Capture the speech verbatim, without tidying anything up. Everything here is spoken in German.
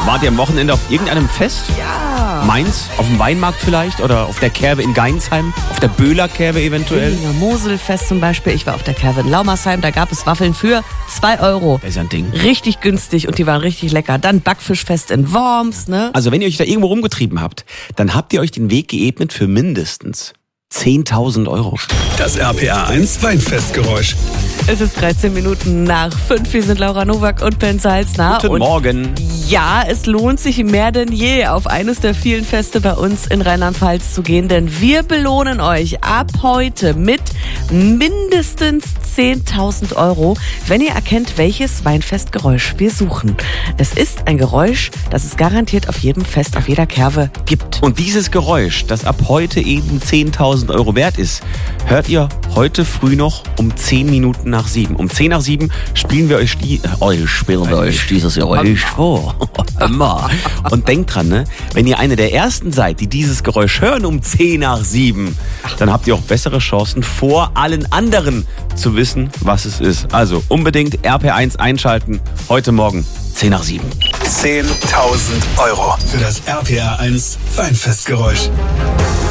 Wart ihr am Wochenende auf irgendeinem Fest? Ja. Mainz? Auf dem Weinmarkt vielleicht? Oder auf der Kerbe in Geinsheim? Auf der Böhler Kerbe eventuell? Villinger Moselfest zum Beispiel. Ich war auf der Kerbe in Laumersheim. Da gab es Waffeln für zwei Euro. Das ist ja ein Ding. Richtig günstig und die waren richtig lecker. Dann Backfischfest in Worms, ne? Also wenn ihr euch da irgendwo rumgetrieben habt, dann habt ihr euch den Weg geebnet für mindestens zehntausend Euro. Das R P R eins Weinfestgeräusch. Es ist dreizehn Minuten nach fünf. Wir sind Laura Nowak und Ben Salzner. Guten und Morgen. Ja, es lohnt sich mehr denn je, auf eines der vielen Feste bei uns in Rheinland-Pfalz zu gehen, denn wir belohnen euch ab heute mit mindestens zehntausend Euro, wenn ihr erkennt, welches Weinfestgeräusch wir suchen. Es ist ein Geräusch, das es garantiert auf jedem Fest, auf jeder Kerbe gibt. Und dieses Geräusch, das ab heute eben zehntausend Euro wert ist, hört ihr heute früh noch um zehn Minuten nach sieben. Um zehn nach sieben spielen wir euch, die, äh, euch spielen wir euch dieses Geräusch vor. Immer. Und denkt dran, ne? Wenn ihr eine der ersten seid, die dieses Geräusch hören um zehn nach sieben, dann habt ihr auch bessere Chancen, vor allen anderen zu wissen, was es ist. Also unbedingt R P R eins einschalten. Heute Morgen zehn nach sieben. zehntausend Euro für das R P R eins Weinfestgeräusch.